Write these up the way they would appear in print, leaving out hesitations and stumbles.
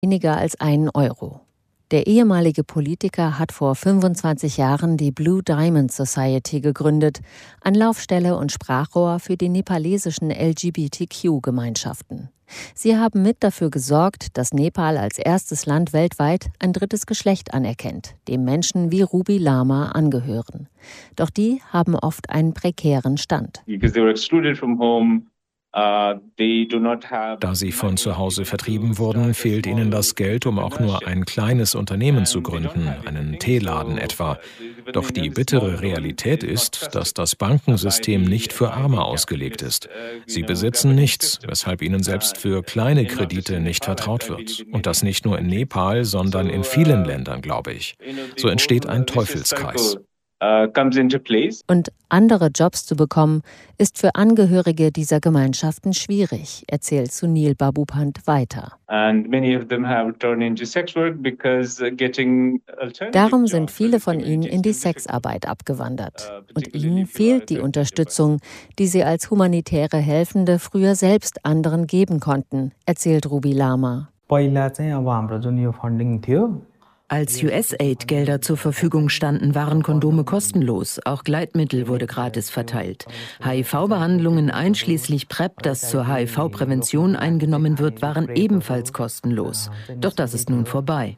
Weniger als 1 Euro. Der ehemalige Politiker hat vor 25 Jahren die Blue Diamond Society gegründet, Anlaufstelle und Sprachrohr für die nepalesischen LGBTQ-Gemeinschaften. Sie haben mit dafür gesorgt, dass Nepal als erstes Land weltweit ein drittes Geschlecht anerkennt, dem Menschen wie Ruby Lama angehören. Doch die haben oft einen prekären Stand. Da sie von zu Hause vertrieben wurden, fehlt ihnen das Geld, um auch nur ein kleines Unternehmen zu gründen, einen Teeladen etwa. Doch die bittere Realität ist, dass das Bankensystem nicht für Arme ausgelegt ist. Sie besitzen nichts, weshalb ihnen selbst für kleine Kredite nicht vertraut wird. Und das nicht nur in Nepal, sondern in vielen Ländern, glaube ich. So entsteht ein Teufelskreis. Und andere Jobs zu bekommen, ist für Angehörige dieser Gemeinschaften schwierig, erzählt Sunil Babupant weiter. Darum sind viele von ihnen in die Sexarbeit abgewandert. Und ihnen fehlt die Unterstützung, die sie als humanitäre Helfende früher selbst anderen geben konnten, erzählt Ruby Lama. Als USAID-Gelder zur Verfügung standen, waren Kondome kostenlos. Auch Gleitmittel wurde gratis verteilt. HIV-Behandlungen einschließlich PrEP, das zur HIV-Prävention eingenommen wird, waren ebenfalls kostenlos. Doch das ist nun vorbei.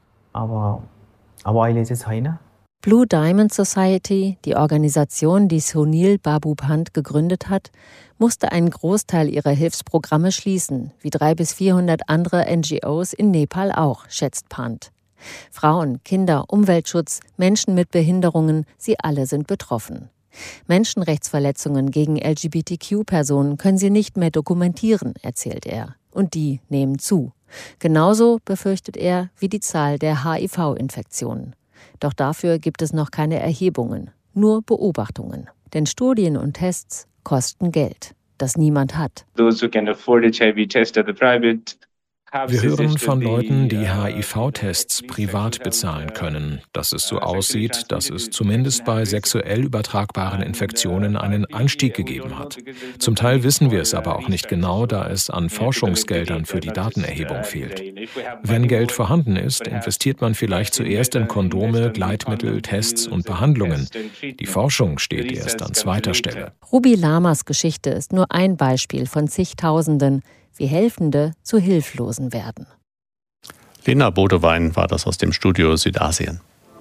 Blue Diamond Society, die Organisation, die Sunil Babupant gegründet hat, musste einen Großteil ihrer Hilfsprogramme schließen, wie 300 bis 400 andere NGOs in Nepal auch, schätzt Pant. Frauen, Kinder, Umweltschutz, Menschen mit Behinderungen, sie alle sind betroffen. Menschenrechtsverletzungen gegen LGBTQ-Personen können sie nicht mehr dokumentieren, erzählt er. Und die nehmen zu. Genauso, befürchtet er, wie die Zahl der HIV-Infektionen. Doch dafür gibt es noch keine Erhebungen, nur Beobachtungen. Denn Studien und Tests kosten Geld, das niemand hat. Wir hören von Leuten, die HIV-Tests privat bezahlen können, dass es so aussieht, dass es zumindest bei sexuell übertragbaren Infektionen einen Anstieg gegeben hat. Zum Teil wissen wir es aber auch nicht genau, da es an Forschungsgeldern für die Datenerhebung fehlt. Wenn Geld vorhanden ist, investiert man vielleicht zuerst in Kondome, Gleitmittel, Tests und Behandlungen. Die Forschung steht erst an zweiter Stelle. Ruby Lamas Geschichte ist nur ein Beispiel von zigtausenden, wie Helfende zu Hilflosen werden. Lena Bodewein war das aus dem Studio Südasien.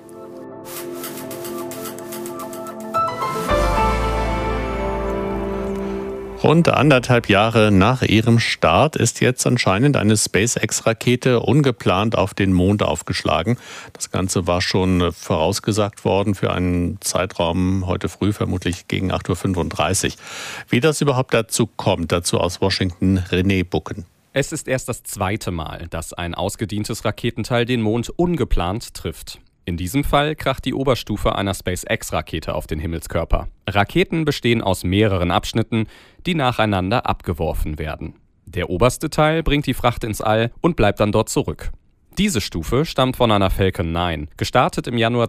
Rund 1,5 Jahre nach ihrem Start ist jetzt anscheinend eine SpaceX-Rakete ungeplant auf den Mond aufgeschlagen. Das Ganze war schon vorausgesagt worden für einen Zeitraum heute früh, vermutlich gegen 8:35 Uhr. Wie das überhaupt dazu kommt, dazu aus Washington René Bucken. Es ist erst das zweite Mal, dass ein ausgedientes Raketenteil den Mond ungeplant trifft. In diesem Fall kracht die Oberstufe einer SpaceX-Rakete auf den Himmelskörper. Raketen bestehen aus mehreren Abschnitten, die nacheinander abgeworfen werden. Der oberste Teil bringt die Fracht ins All und bleibt dann dort zurück. Diese Stufe stammt von einer Falcon 9, gestartet im Januar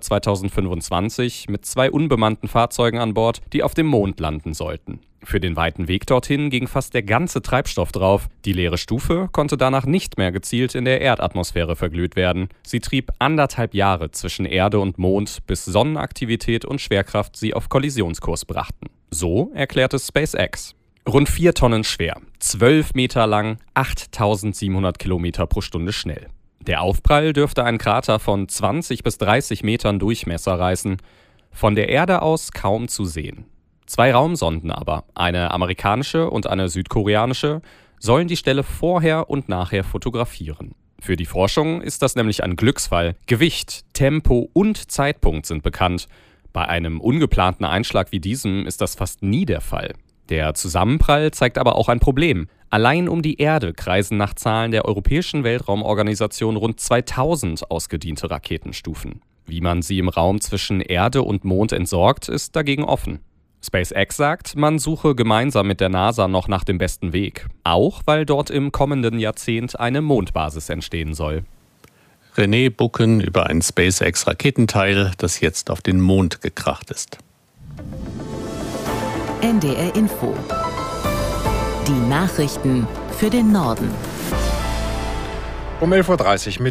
2025 mit 2 unbemannten Fahrzeugen an Bord, die auf dem Mond landen sollten. Für den weiten Weg dorthin ging fast der ganze Treibstoff drauf. Die leere Stufe konnte danach nicht mehr gezielt in der Erdatmosphäre verglüht werden. Sie trieb 1,5 Jahre zwischen Erde und Mond, bis Sonnenaktivität und Schwerkraft sie auf Kollisionskurs brachten. So erklärte SpaceX. Rund 4 Tonnen schwer, 12 Meter lang, 8.700 Kilometer pro Stunde schnell. Der Aufprall dürfte einen Krater von 20 bis 30 Metern Durchmesser reißen. Von der Erde aus kaum zu sehen. 2 Raumsonden aber, eine amerikanische und eine südkoreanische, sollen die Stelle vorher und nachher fotografieren. Für die Forschung ist das nämlich ein Glücksfall. Gewicht, Tempo und Zeitpunkt sind bekannt. Bei einem ungeplanten Einschlag wie diesem ist das fast nie der Fall. Der Zusammenprall zeigt aber auch ein Problem. Allein um die Erde kreisen nach Zahlen der Europäischen Weltraumorganisation rund 2000 ausgediente Raketenstufen. Wie man sie im Raum zwischen Erde und Mond entsorgt, ist dagegen offen. SpaceX sagt, man suche gemeinsam mit der NASA noch nach dem besten Weg. Auch weil dort im kommenden Jahrzehnt eine Mondbasis entstehen soll. René Bucken über ein SpaceX-Raketenteil, das jetzt auf den Mond gekracht ist. NDR Info. Die Nachrichten für den Norden. Um 11.30 Uhr mit